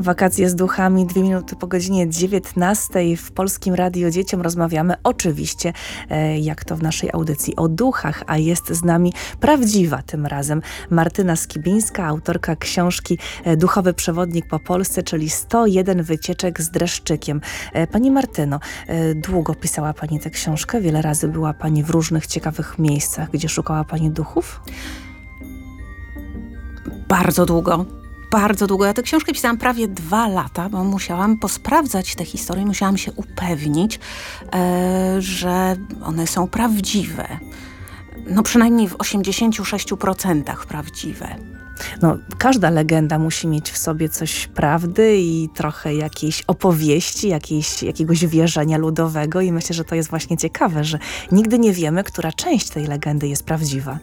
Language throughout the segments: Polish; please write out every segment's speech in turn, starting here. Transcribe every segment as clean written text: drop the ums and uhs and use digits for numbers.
Wakacje z duchami, 2 minuty po godzinie 19 w Polskim Radiu Dzieciom rozmawiamy oczywiście, jak to w naszej audycji, o duchach, a jest z nami prawdziwa tym razem Martyna Skibińska, autorka książki Duchowy Przewodnik po Polsce, czyli 101 wycieczek z dreszczykiem. Pani Martyno, długo pisała Pani tę książkę? Wiele razy była Pani w różnych ciekawych miejscach, gdzie szukała Pani duchów? Bardzo długo. Bardzo długo. Ja tę książkę pisałam prawie 2 lata, bo musiałam posprawdzać te historie, musiałam się upewnić, że one są prawdziwe. No przynajmniej w 86% prawdziwe. No, każda legenda musi mieć w sobie coś prawdy i trochę jakiejś opowieści, jakiegoś wierzenia ludowego i myślę, że to jest właśnie ciekawe, że nigdy nie wiemy, która część tej legendy jest prawdziwa.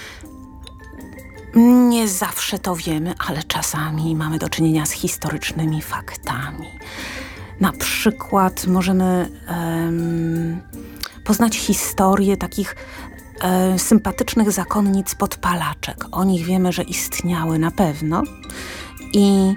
Nie zawsze to wiemy, ale czasami mamy do czynienia z historycznymi faktami. Na przykład możemy poznać historię takich sympatycznych zakonnic podpalaczek. O nich wiemy, że istniały na pewno. I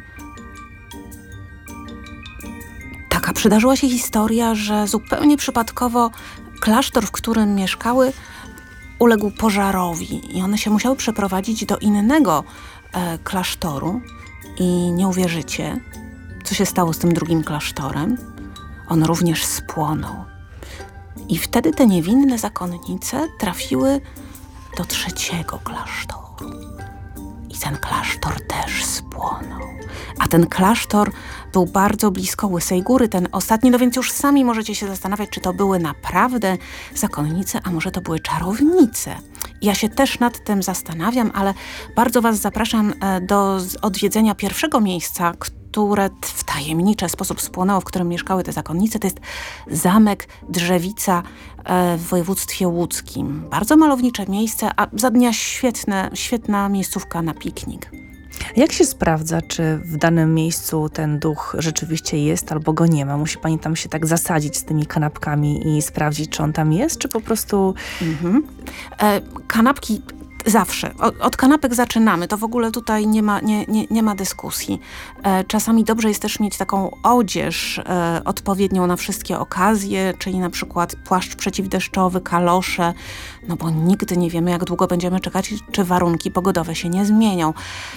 taka przydarzyła się historia, że zupełnie przypadkowo klasztor, w którym mieszkały, uległ pożarowi i one się musiały przeprowadzić do innego klasztoru i nie uwierzycie, co się stało z tym drugim klasztorem. On również spłonął. I wtedy te niewinne zakonnice trafiły do 3. klasztoru. I ten klasztor też spłonął. A ten klasztor był bardzo blisko Łysej Góry, ten ostatni, no więc już sami możecie się zastanawiać, czy to były naprawdę zakonnice, a może to były czarownice. Ja się też nad tym zastanawiam, ale bardzo Was zapraszam do odwiedzenia pierwszego miejsca, które w tajemniczy sposób spłonęło, w którym mieszkały te zakonnice. To jest zamek Drzewica w województwie łódzkim. Bardzo malownicze miejsce, a za dnia świetna miejscówka na piknik. Jak się sprawdza, czy w danym miejscu ten duch rzeczywiście jest albo go nie ma? Musi Pani tam się tak zasadzić z tymi kanapkami i sprawdzić, czy on tam jest, czy po prostu... Kanapki zawsze. Od kanapek zaczynamy. To w ogóle tutaj nie ma dyskusji. Czasami dobrze jest też mieć taką odzież odpowiednią na wszystkie okazje, czyli na przykład płaszcz przeciwdeszczowy, kalosze, no bo nigdy nie wiemy, jak długo będziemy czekać, czy warunki pogodowe się nie zmienią.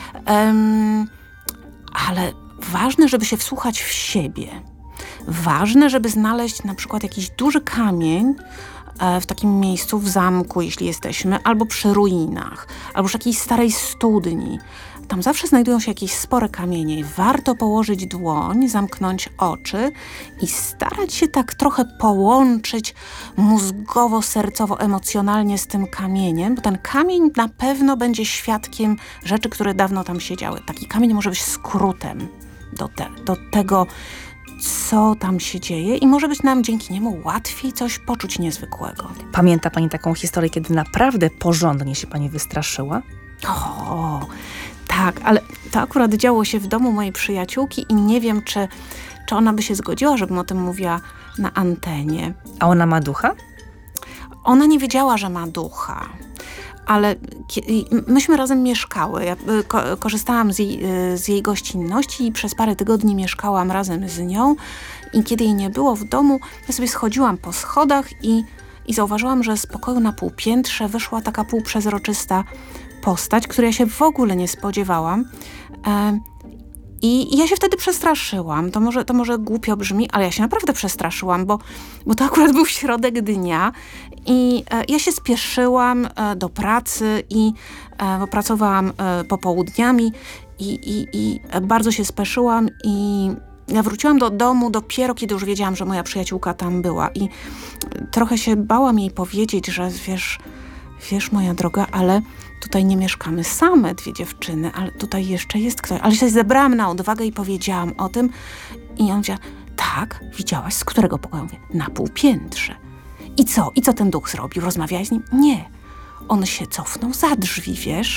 Ale ważne, żeby się wsłuchać w siebie. Ważne, żeby znaleźć na przykład jakiś duży kamień w takim miejscu, w zamku, jeśli jesteśmy, albo przy ruinach, albo przy jakiejś starej studni. Tam zawsze znajdują się jakieś spore kamienie. Warto położyć dłoń, zamknąć oczy i starać się tak trochę połączyć mózgowo, sercowo, emocjonalnie z tym kamieniem, bo ten kamień na pewno będzie świadkiem rzeczy, które dawno tam siedziały. Taki kamień może być skrótem do tego, co tam się dzieje i może być nam dzięki niemu łatwiej coś poczuć niezwykłego. Pamięta Pani taką historię, kiedy naprawdę porządnie się Pani wystraszyła? O, tak, ale to akurat działo się w domu mojej przyjaciółki i nie wiem, czy ona by się zgodziła, żebym o tym mówiła na antenie. A ona ma ducha? Ona nie wiedziała, że ma ducha. Ale myśmy razem mieszkały. Ja korzystałam z jej gościnności i przez parę tygodni mieszkałam razem z nią. I kiedy jej nie było w domu, ja sobie schodziłam po schodach i zauważyłam, że z pokoju na półpiętrze wyszła taka półprzezroczysta postać, której ja się w ogóle nie spodziewałam. I ja się wtedy przestraszyłam. To może głupio brzmi, ale ja się naprawdę przestraszyłam, bo to akurat był środek dnia i ja się spieszyłam do pracy bo pracowałam popołudniami i bardzo się spieszyłam i ja wróciłam do domu dopiero, kiedy już wiedziałam, że moja przyjaciółka tam była i trochę się bałam jej powiedzieć, że wiesz moja droga, ale tutaj nie mieszkamy same, 2 dziewczyny, ale tutaj jeszcze jest ktoś. Ale się zebrałam na odwagę i powiedziałam o tym. I on powiedział, tak, widziałaś, z którego pokoju? Mówię, na półpiętrze. I co? I co ten duch zrobił? Rozmawiałaś z nim? Nie. On się cofnął za drzwi, wiesz?